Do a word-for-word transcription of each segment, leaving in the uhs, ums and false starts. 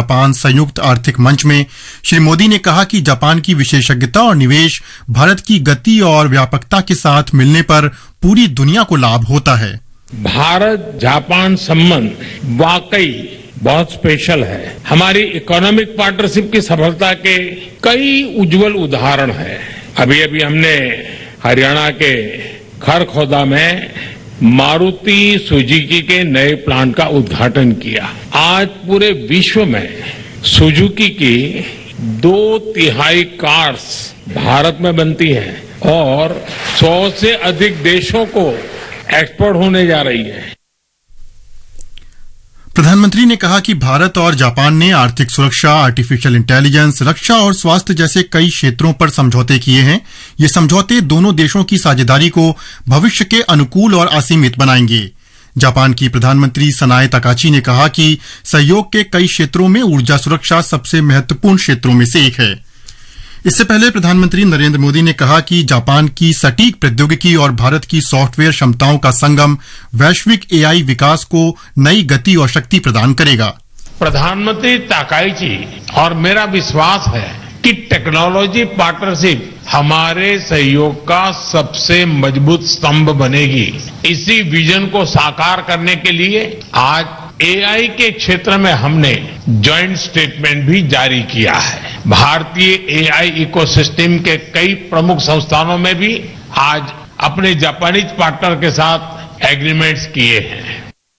Japan संयुक्त आर्थिक मंच में श्री मोदी ने कहा कि जापान की विशेषज्ञता और निवेश भारत की गति और व्यापकता के साथ मिलने पर पूरी दुनिया को लाभ होता है। भारत जापान संबंध वाकई बहुत स्पेशल है। हमारी इकोनॉमिक पार्टनरशिप की सफलता के कई उज्जवल उदाहरण हैं। अभी अभी हमने हरियाणा के खरखोदा में मारुति सुजुकी के नए प्लांट का उद्घाटन किया। आज पूरे विश्व में सुजुकी की दो तिहाई कार्स भारत में बनती हैं और सौ से अधिक देशों को एक्सपोर्ट होने जा रही है। प्रधानमंत्री ने कहा कि भारत और जापान ने आर्थिक सुरक्षा, आर्टिफिशियल इंटेलिजेंस, रक्षा और स्वास्थ्य जैसे कई क्षेत्रों पर समझौते किए हैं। ये समझौते दोनों देशों की साझेदारी को भविष्य के अनुकूल और असीमित बनाएंगे। जापान की प्रधानमंत्री सनाए तकाची ने कहा कि सहयोग के कई क्षेत्रों में ऊर्जा सुरक्षा सबसे महत्वपूर्ण क्षेत्रों में से एक है। इससे पहले प्रधानमंत्री नरेंद्र मोदी ने कहा कि जापान की सटीक प्रौद्योगिकी और भारत की सॉफ्टवेयर क्षमताओं का संगम वैश्विक एआई विकास को नई गति और शक्ति प्रदान करेगा। प्रधानमंत्री ताकाइची और मेरा विश्वास है कि टेक्नोलॉजी पार्टनरशिप हमारे सहयोग का सबसे मजबूत स्तंभ बनेगी। इसी विजन को साकार करने के लिए आज एआई के क्षेत्र में हमने जॉइंट स्टेटमेंट भी जारी किया है। भारतीय एआई इकोसिस्टम के कई प्रमुख संस्थानों में भी आज अपने जापानीज पार्टनर के साथ एग्रीमेंट्स किए हैं।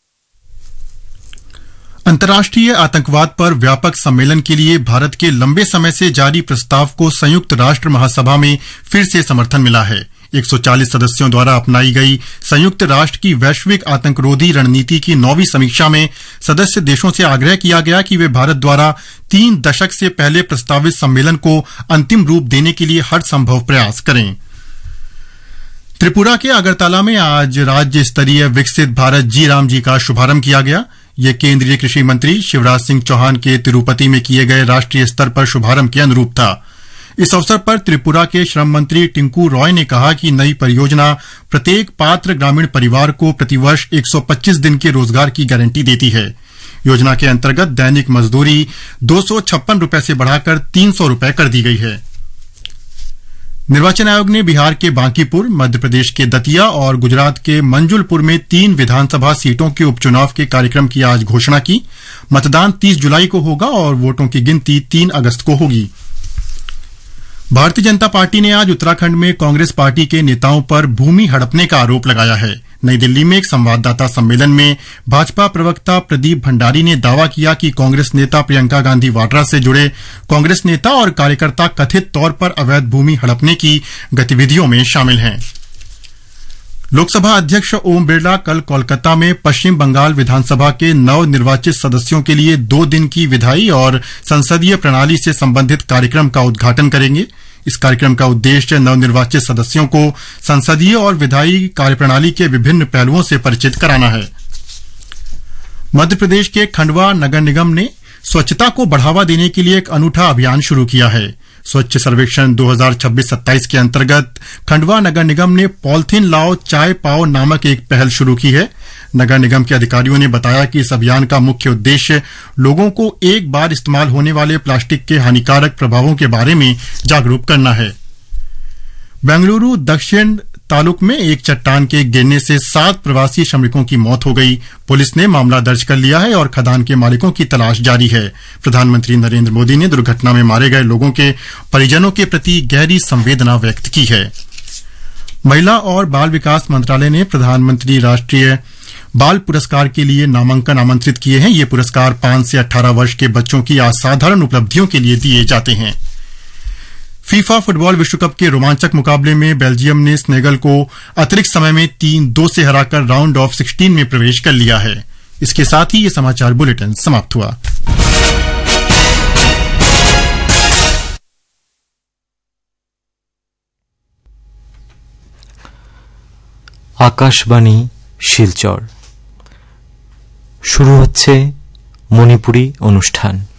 अंतर्राष्ट्रीय आतंकवाद पर व्यापक सम्मेलन के लिए भारत के लंबे समय से जारी प्रस्ताव को संयुक्त राष्ट्र महासभा में फिर से समर्थन मिला है। एक सौ चालीस सदस्यों द्वारा अपनाई गई संयुक्त राष्ट्र की वैश्विक आतंकरोधी रणनीति की नौवीं समीक्षा में सदस्य देशों से आग्रह किया गया कि वे भारत द्वारा तीन दशक से पहले प्रस्तावित सम्मेलन को अंतिम रूप देने के लिए हर संभव प्रयास करें। त्रिपुरा के अगरतला में आज राज्य स्तरीय विकसित भारत जी राम जी का शुभारंभ किया गया। ये केंद्रीय कृषि मंत्री शिवराज सिंह चौहान के तिरुपति में किए गए राष्ट्रीय स्तर पर शुभारंभ के अनुरूप था। इस अवसर पर त्रिपुरा के श्रम मंत्री टिंकू रॉय ने कहा कि नई परियोजना प्रत्येक पात्र ग्रामीण परिवार को प्रतिवर्ष एक सौ पच्चीस दिन के रोजगार की गारंटी देती है। योजना के अंतर्गत दैनिक मजदूरी दो सौ छप्पन रुपए से बढ़ाकर तीन सौ रुपए कर दी गई है। निर्वाचन आयोग ने बिहार के बांकीपुर, मध्य प्रदेश के दतिया और गुजरात के मंजुलपुर में तीन विधानसभा सीटों के उपचुनाव के कार्यक्रम की आज घोषणा की। मतदान तीस जुलाई को होगा और वोटों की गिनती तीन अगस्त को होगी। भारतीय जनता पार्टी ने आज उत्तराखंड में कांग्रेस पार्टी के नेताओं पर भूमि हड़पने का आरोप लगाया है। नई दिल्ली में एक संवाददाता सम्मेलन में भाजपा प्रवक्ता प्रदीप भंडारी ने दावा किया कि कांग्रेस नेता प्रियंका गांधी वाड्रा से जुड़े कांग्रेस नेता और कार्यकर्ता कथित तौर पर अवैध भूमि हड़पने की गतिविधियों में शामिल हैं। लोकसभा अध्यक्ष ओम बिरला कल कोलकाता में पश्चिम बंगाल विधानसभा के नव निर्वाचित सदस्यों के लिए दो दिन की विधायी और संसदीय प्रणाली से संबंधित कार्यक्रम का उद्घाटन करेंगे। इस कार्यक्रम का उद्देश्य नवनिर्वाचित सदस्यों को संसदीय और विधायी कार्यप्रणाली के विभिन्न पहलुओं से परिचित कराना है। मध्य प्रदेश के खंडवा नगर निगम ने स्वच्छता को बढ़ावा देने के लिए एक अनूठा अभियान शुरू किया है। स्वच्छ सर्वेक्षण दो हज़ार छब्बीस सत्ताईस के अंतर्गत खंडवा नगर निगम ने पॉलिथीन लाओ चाय पाओ नामक एक पहल शुरू की है। नगर निगम के अधिकारियों ने बताया कि इस अभियान का मुख्य उद्देश्य लोगों को एक बार इस्तेमाल होने वाले प्लास्टिक के हानिकारक प्रभावों के बारे में जागरूक करना है। बेंगलुरु दक्षिण तालुक में एक चट्टान के गिरने से सात प्रवासी श्रमिकों की मौत हो गई। पुलिस ने मामला दर्ज कर लिया है और खदान के मालिकों की तलाश जारी है। प्रधानमंत्री नरेंद्र मोदी ने दुर्घटना में मारे गए लोगों के परिजनों के प्रति गहरी संवेदना व्यक्त की है। महिला और बाल विकास मंत्रालय ने प्रधानमंत्री राष्ट्रीय बाल पुरस्कार के लिए नामांकन आमंत्रित किए हैं। ये पुरस्कार पांच से अठारह वर्ष के बच्चों की असाधारण उपलब्धियों के लिए दिए जाते हैं। फीफा फुटबॉल विश्व कप के रोमांचक मुकाबले में बेल्जियम ने सेनेगल को अतिरिक्त समय में तीन दो से हराकर राउंड ऑफ सिक्सटीन में प्रवेश कर लिया है। इसके साथ ही ये समाचार बुलेटिन समाप्त हुआ। আকাশবাণী শিলচর শুরু হচ্ছে মণিপুরী অনুষ্ঠান।